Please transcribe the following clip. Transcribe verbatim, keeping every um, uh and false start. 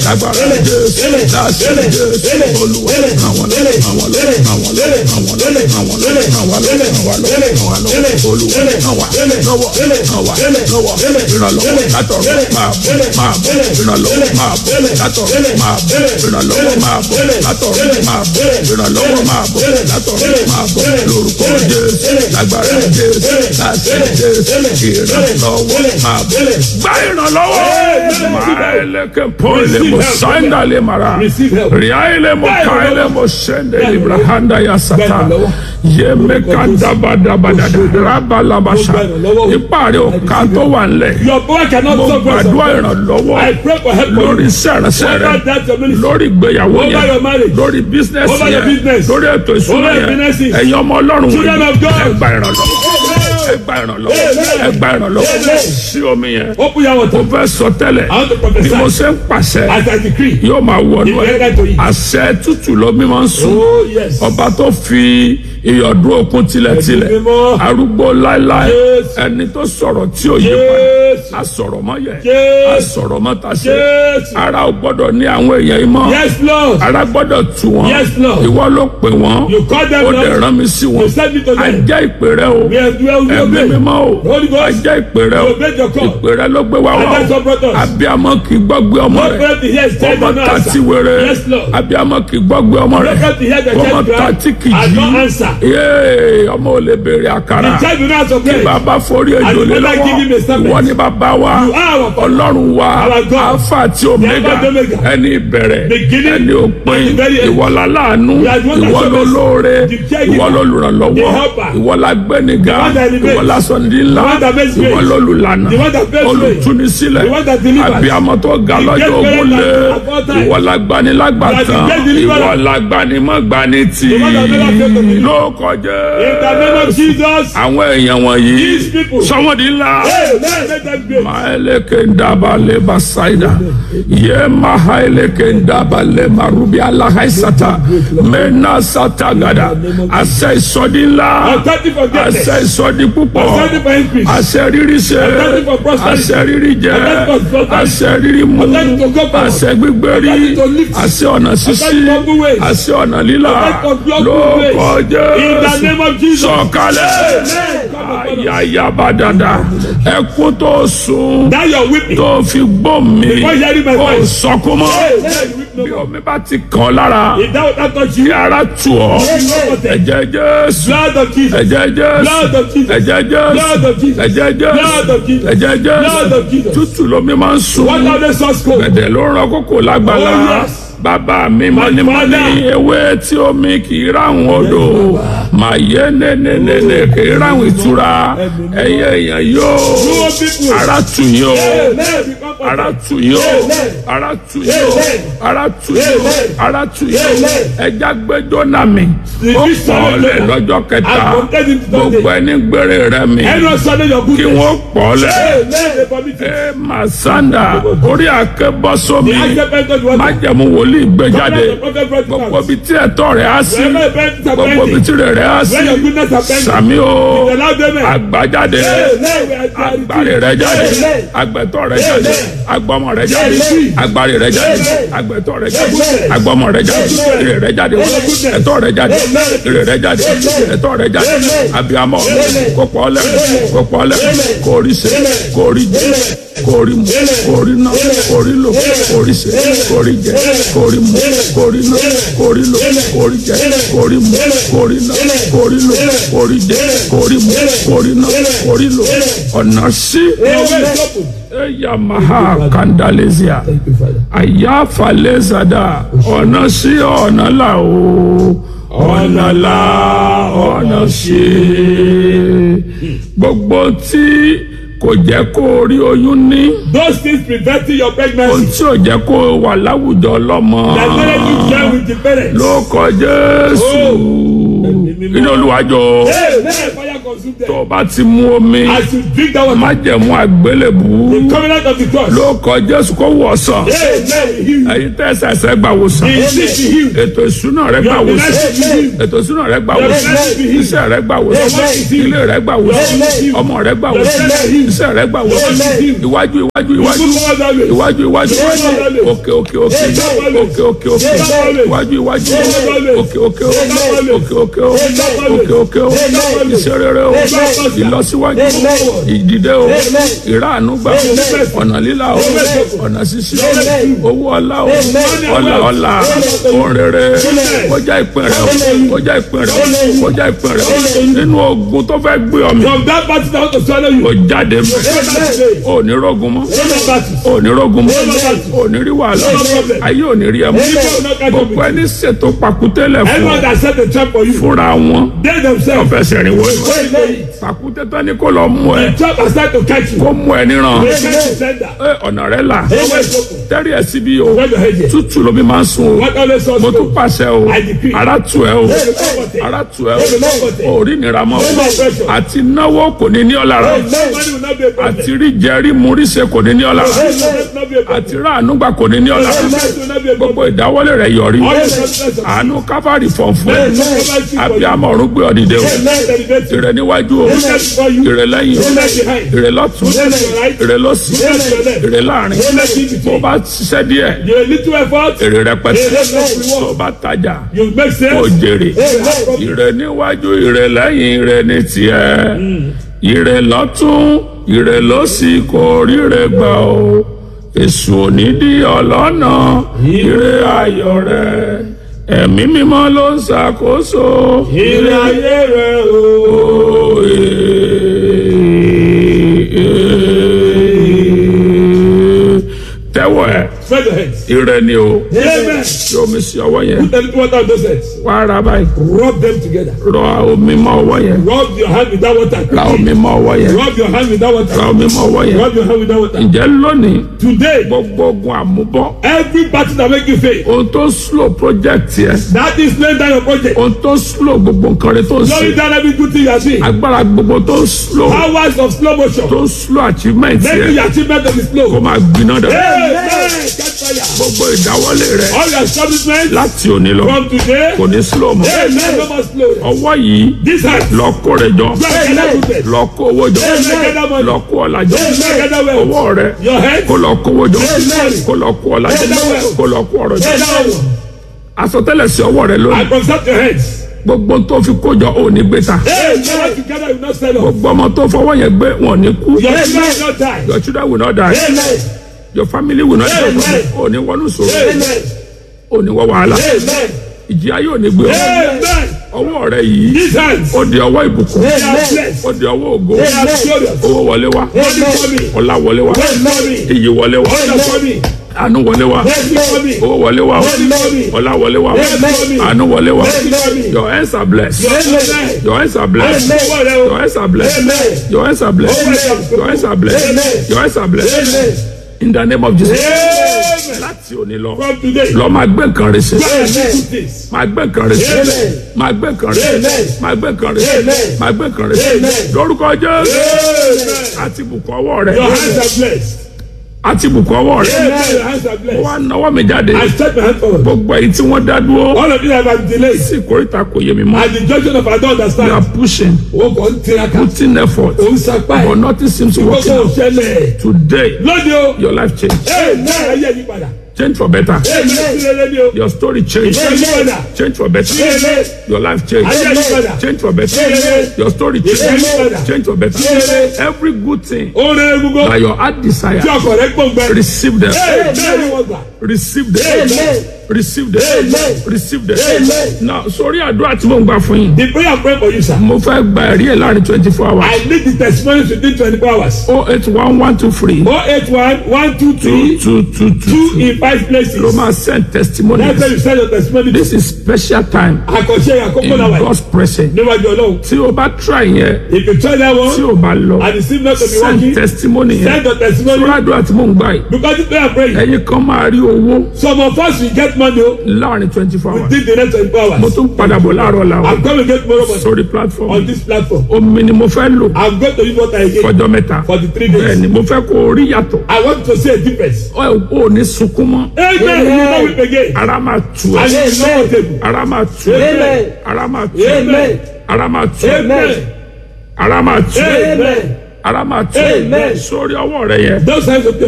agbára Jésù láṣẹ Jésù olúwa àwọn lọ́wọ́ àwọn lọ́wọ́ àwọn lọ́wọ́ àwọn lọ́wọ́ àwọn lọ́wọ́ àwọn lọ́wọ́ àwọn lọ́wọ́ àwọn lọ́wọ́ olúwa àwa lọ́wọ́ àwa lọ́wọ́ ìrànlọ́wọ́ látọ̀run máa bọ̀ máa bọ̀ ìrànlọ́wọ́ máa bọ̀ látọ̀run máa bọ̀ ìrànlọ́wọ́ máa bọ̀ látọ̀run máa bọ̀ ìrànlọ́wọ́ máa bọ̀ látọ̀run máa bọ̀ lórúkọ Jésù lágbára Jésù láṣẹ Jésù ìrànlọ́wọ́ máa bọ̀ gbá ìrànlọ́wọ́ máa ẹlẹ́kẹ̀ pọ́ìlẹ̀ mọ̀ sáńdàlẹ̀ mara ríáìlẹ̀ mọ̀ káìlẹ̀ mọ̀ sẹ́ndẹ̀ ibrahanda yasata yemeka dabadabadada rabalabasa ìpàdé òkà tó wà nílẹ̀ mo gbàdúrà ìrànlọ́wọ́ lórí sẹ̀rẹ̀sẹ̀ rẹ̀ lórí ìgbéyàwó yẹn lórí bísínẹ́sì yẹn lórí ètò ìṣúná yẹn ẹ̀yin ọmọ ọlọ́run wọ̀nyí ẹ gba ìrànlọ́wọ́ ẹ gba ìrànlọ́wọ́ ẹ gba ìrànlọ́wọ́ sí omi yẹn o fẹ́ sọ tẹ́lẹ̀ bí mo ṣe ń pàṣẹ yóò máa wọnú ẹ àṣẹ tútù lómi máa ń sùn ọba tó fi ìyọ̀dún òkun tilẹ̀tilẹ̀ arúgbó láéláé ẹni tó sọ̀rọ̀ tí ò yé padà a sọ̀rọ̀ mọ́ yẹ a sọ̀rọ̀ mọ́ ta ṣe ara ò gbọ́dọ̀ ní àwọn èèyàn yìí mọ́ ara gbọ́dọ̀ tù wọ́n ìwọ ló pè wọ́n ó dẹ̀ rán mi sí wọn ajẹ́ ìpè rẹ o ẹ̀mí mímọ́ o ajẹ́ ìpè rẹ o ìpè rẹ ló gbé wá wá o abiyamọ kì í gbọ́gbé ọmọ rẹ ọmọ tàti wéré abiyamọ kì í gbọ́gbé ọmọ rẹ ọmọ tàti kì í jí yéé ọmọ ò lè béèrè àkàrà kí bàbá forí ejò lé lọ́wọ́ wọ́n ní bàbá wa ọlọ́run wa alpha àti omega ẹni ìbẹ̀rẹ̀ ẹni òpin ìwọ́lá láàánú ìwọ́lá lóore ìwọ́lá olùrànlọ́wọ́ ìwọ́lá gbẹ́nìgà ìwọ́lá sọ̀ndínlá ìwọ́lá olùlànà olùtúnisílẹ̀ àbíamọ tó ga lọ́jọ́ ogun lé ìwọ́lá gbanilágbàtàn ìwọ́lá gbanimọ̀gbanitì lóko Jésù àwọn èèyàn wọ̀nyí sọ́wọ́dì ńlá maeleke ndabale basaida ye mahaeleke ndabale marubi alahaisata mena satagada àṣẹ ìsọdí ńlá àṣẹ ìsọdí púpọ̀ àṣẹ rírí ṣe àṣẹ rírí jẹ àṣẹ rírí mu àṣẹ gbígbérí àṣẹ ọ̀nà ṣíṣí àṣẹ ọ̀nà lílà lóko Jésù sọ̀kalẹ̀ ayayaba dada ẹkún tó sun tó fi gbó mi ó sọkún mọ́ bí omi bá ti kàn lára kí ara tù ọ́ ẹ̀jẹ̀ Jésù ẹ̀jẹ̀ Jésù ẹ̀jẹ̀ Jésù ẹ̀jẹ̀ Jésù ẹ̀jẹ̀ Jésù tútù lomi máa ń sun gbẹ̀dẹ̀ ló ń rọ kókò lágbàlá bàbá mi mọ́nímọ́ní ewé tí omi kì í ráhùn odò màá yé nénénéné kì í ráhùn ìtura ẹ̀yẹ èèyàn yóò ara tù yín o ara tù yín o ara tù yín o ara tù yín o ara tù yín o ẹja gbẹjọ náà mi ó pọ̀ lẹ̀ lọ́jọ́ kẹta gbogbo ẹni gbére rẹ mi kí wọ́n pọ̀ lẹ̀ ẹ máa sáńdà orí akẹ́bọ́ sómi májẹ̀mú wòlíì gbẹjáde gbogbo bi tí ẹ̀tọ́ rẹ̀ á sí gbogbo bi tí rẹ̀ á sí sàmì o àgbàjáde àgbàre rẹ̀ jáde àgbẹ̀tọ́ rẹ̀ jáde àgbọmọ rẹ̀ jáde àgbàre rẹ̀ jáde àgbẹ̀tọ́ rẹ̀ jáde àgbọmọ rẹ̀ jáde ire rẹ̀ jáde ẹ̀tọ́ rẹ̀ jáde ire rẹ̀ jáde ẹ̀tọ́ rẹ̀ jáde abiyamọ kópọ̀ lẹ̀ kópọ̀ lẹ̀ kórí ṣe kórí jẹ kórí mu kórí ná kórí lò kórí ṣe kórí jẹ kórí mu kórí ná kórí lò kórí jẹ kórí mu kórí ná kórí lò kórí jẹ kórí mu kórí ná kórí lò ọ̀nà sí eya maha kandalezia ayafa lezada ọ̀nà sí ọ̀nà là o ọ̀nà là ọ̀nà sí gbogbo tí kò jẹ́ kó rí oyún ní. those things preventing your pregnancy. ohun tí ò jẹ́ kó wà láwùjọ lọ́mọ. that made you share with the parents. lórúkọ Jésù. inú Olúwa jọ̀ọ́. consume tó o them. bá ti mú omi As you drink that water, májẹ̀mú àgbélébù the covenant of the cross. ló kọ Jésù kó wọ̀ sàn. Amen. He heal you. ẹ̀yin tẹ́ ẹsẹ̀ gbà wòsàn. He sick be healed. ètò ìṣúná rẹ gbà Your wòsàn. finances be healed. ètò ìṣúná rẹ gbà Your wòsàn. finances be healed. iṣẹ́ rẹ gbà wòsàn. Amen. ilé rẹ gbà wòsàn. Amen. ọmọ rẹ gbà wòsàn. Amen. iṣẹ́ rẹ gbà wòsàn. Amen. iwájú iwájú You iwájú move forward that way. iwájú iwájú Amen. òkè òkè òkè Amen. òkè òkè òkè Amen. iwájú iwájú Amen. òkè òkè Amen. òkè òkè Amen. òkè òkè Amen. iṣẹ́ rere o Amen. ìlọsíwájú Amen. ìdìde o Amen. ìráàánú gbà Amen. ọ̀nà lílà o Amen. ọ̀nà ṣíṣí Amen. o owó ọlá o Amen. ọlá ọlá Amen. ohun rere Amen. kọjá ìpín rẹ o Amen. kọjá ìpín rẹ o Amen. kọjá ìpín rẹ o Amen. nínú ogun tó fẹ́ gbé ọ mi From that battle that want to swallow you. o jáde mẹ́ Amen. o ní rọ́gùn mọ́ Amen. Battle. o ní rọ́gùn mọ́ Amen. o ní rí wàhálà Amen. ayé ò ní rí ẹ mọ́ Amen. gbogbo ẹni ṣètò pàkútẹ́lẹ̀ fún Everyone ọ that set the trap for you. fúnra wọn They themselves. ọ̀fẹ́sẹ̀ rìn wọ́n Amen. pàkútẹ́ tán ni kò lọ mú ẹ The trap has started to catch you. kó mú ẹ níran They catch you sender. ẹ ọ̀nà rẹ là Amen. tẹ́rì ẹ̀ síbi o Where your head is. tútù ló bí máa ń sun o What always mo also. tún pàṣẹ o I decree. ara tù ẹ o Amen. ara tù ẹ o ò rí nira mọ́ o Amen. àti náwó kò ní ní ọ lára Somebody will not be a problem. àti rí jẹrí múríṣe kò ní ní ọ lára Somebody will not be a problem. àti ráàánú gbà kò ní ní ọ lára Somebody will not be a gbogbo problem. ìdáwọ́lé rẹ yọrí All your success. àánú káfárì fọ̀nfọ̀n ẹ Amen. abiyamọ ọ̀run gbé ọ dìde o Amen. Elevate you. ìrẹ níwájú o Amen. Before you. ìrẹ lẹ́yìn o Amen. Behind. ìrẹ lọ́tún Amen. Right. ìrẹ lọ́sì Amen. ìrẹ láàrin Amen. In tó between. bá ṣiṣẹ́ díẹ̀ You a little effort. èrè rẹpẹtẹ Amen. tó bá tajà You make kó sense. jèrè Amen. ìrẹ níwájú ìrẹ lẹ́yìn ìrẹ ní tiẹ̀ ìrẹ lọ́tún ìrẹ lọ́sì kò ríre gbà o èṣù onídìí ọlọ́nà ìrẹ ayọ̀ rẹ ẹ̀mí mímọ́ ló ń ṣàkóso Ire ayé rẹ o. tẹ́wọ̀ ẹ̀ Spread your hands. ìrẹ ni o Amen. ṣé omi sí ọwọ́ yẹn Put a little water on those hands. wá ara báyìí Rub them together. rọ omi mọ́ ọwọ́ yẹn Rub your hand with that water. ra omi mọ́ ọwọ́ yẹn Rub your hand with that ra water. omi mọ́ ọwọ́ yẹn Rub your hand with that water. ǹjẹ́ lónìí Today, gbogbo ogun àmúbọ́ every battle that make you fail, ohun tó slow project yẹn that is laying down your project. ohun tó slow gbogbo nǹkan rẹ tó ń Slowing ṣe down every good thing you are doing. agbára gbogbo tó slow Hours of slow motion. tó slow achievement Making yẹn your achievement of the kó slow. máa gbiná dẹ Amen. Catch fire. gbogbo ìdáwọ́lé rẹ All your establishments láti òní lọ from today. kò ní slow mọ́ Amen. No more slow. ọwọ́ yìí This hand. lọ kó rẹ jọ Go and gather goodness. lọ kó owó jọ Amen. lọ kó ọlá jọ Amen. Gather wealth. ọwọ́ rẹ Your head. kó lọ kówó jọ Amen. kó lọ kó ọlá jọ Amen. kó lọ kó ọrọ̀ jọ Amen. àsọtẹ́lẹ̀ sí ọwọ́ rẹ I lónìí consult your heads. gbogbo tó fi kójọ ò ní gbé ta Amen. Together you will not sell off. gbogbo ọmọ tó fọwọ́ yẹn gbé wọn ò ní kú Your children will not die. your children will not die Amen. your family will not die Amen. ò ní wọnú sòrò Amen. ò ní wọ wàhálà Amen. ìjì ayé ò ní gbé ọ Amen. ọwọ́ rẹ yìí These hands. ó di ọwọ́ ìbùkún They are blessed. ó di ọwọ́ ògo They are glorious. owó wọlé wá Money for me. ọlá wọlé wá Money for me. iyì wọlé wá Honor for me. àánú wọlé wá Blessing for me. owó wọlé wá Money for me. ọlá wọlé wá Amen. àánú wọlé wá Blessing for me. your hands are blessed Amen. your hands are blessed Amen. your hands are blessed Amen. your hands are blessed Amen. your hands are blessed Amen. your hands are blessed Amen. in the name of Jesus Amen. láti òní lọ From today. lọ máa gbé nǹkan rẹ ṣe Go and do this. máa gbé nǹkan rẹ ṣe Amen. máa gbé nǹkan rẹ ṣe Amen. máa gbé nǹkan rẹ ṣe Amen. máa gbé nǹkan rẹ ṣe Amen. lórúkọ Jésù Amen. àti bùkún ọwọ́ rẹ Your hands are blessed. àti bùkún ọwọ́ rẹ Amen. Your hands are blessed. wọ́n á náwó mi jáde I stretch my hand forward. gbogbo èyí tí wọ́n dá dúró All of you have been delayed. sí ìkórìtà kò yé mi mọ́ At the junction of I don't you are understand. pushing O kò ń tiraka. putting effort O ń sapá but ẹ̀. nothing seems to work Gbogbo out òṣèlè. today Lóde o. your life change Amen. Ayé yí padà. change for better Amen. Sílẹ̀ lóde o. your story change Amen. change for better Amen. your life change Ayé yí padà. change for better Amen. your story change Amen. change for better Amen. every good thing Oore egungun. that your heart desire Tí ọkọ̀ rẹ̀ gbọ̀ngbẹ́. receive them Amen. Ni wọ́n gbà. receive them Amen. receive them Amen. receive them Amen. now sórí àdúrà tí mo ń gbà fún yín The prayer I pray for you, sir. mo fẹ́ gba ẹ̀rí ẹ̀ láàrin twenty four hours I need the testimonies within twenty-four hours. oh eight one one two three oh eight one one two two three two two two two in five right places. ló máa send testimony. That's why you send your testimony. This is special time Àkànṣe àkókò in náà wà. God's presence. Níwájú Ọlọ́run. tí o bá try yẹn If you try that tí one o bá lọ and it seems not to be send working, testimony yẹn. send your testimony. Sọ́ràdúrà tí mò ń gbà yìí. Because if they are praying, ẹ̀yin kan máa rí owó some of us will get money o láàrin twenty four hours. within the next twenty-four hours. mo tún padà bọ̀ láàárọ̀ làwọn I'm going to get more money sórí platform. on this platform. omi ni mo fẹ́ lò I'm going to use what I get fọjọ́ mẹ́ta. for the three days. bẹ́ẹ̀ni mo fẹ́ kó o rí yàtọ̀. I want to see a difference. ọ ò ní sunkún mọ́. Amen. You will not weep again. ara máa tù And ẹ́. it is comfortable. ara máa tù ẹ́. Amen. ara máa tù ẹ́. Amen. ara máa tù ẹ́. Amen. ara máa tù ẹ́. Amen. ara máa tù ẹ́. Amen. sórí ọwọ́ rẹ yẹn. Those hands of